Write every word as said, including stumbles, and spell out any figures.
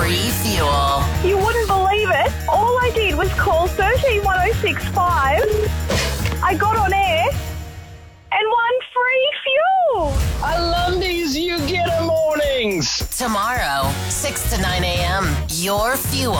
free fuel. You wouldn't believe it. All I did was call one three one oh six five. I got on air and won free fuel. I love these You Get 'em mornings. Tomorrow, six to nine a.m. Your fuel.